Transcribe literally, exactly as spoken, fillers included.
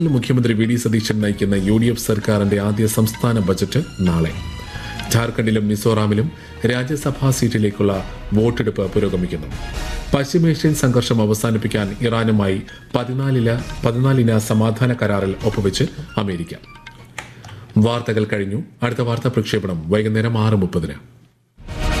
മുഖ്യമന്ത്രി V D Satheesan നയിക്കുന്ന U D F സർക്കാരിന്റെ ആദ്യ സംസ്ഥാന ബജറ്റ് നാളെ. ജാർഖണ്ഡിലും മിസോറാമിലും രാജ്യസഭാ സീറ്റിലേക്കുള്ള വോട്ടെടുപ്പ് പുരോഗമിക്കുന്നു. പശ്ചിമേഷ്യൻ സംഘർഷം അവസാനിപ്പിക്കാൻ ഇറാനുമായി പതിനാലില പതിനാലിന സമാധാന കരാറിൽ ഒപ്പുവെച്ച് അമേരിക്ക. വാർത്തകൾ കഴിഞ്ഞു. അടുത്ത വാർത്താ പ്രക്ഷേപണം വൈകുന്നേരം ആറ് മുപ്പതിന്.